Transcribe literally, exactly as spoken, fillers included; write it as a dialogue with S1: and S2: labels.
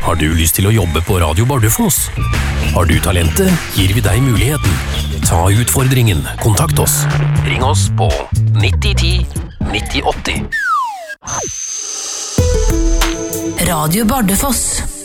S1: Har du lyst til å jobbe på Radio Bardufoss? Har du talentet, gir vi deg muligheten. Ta utfordringen, kontakt oss. Ring oss på nitti ti nitti åtti.
S2: Radio Bardufoss.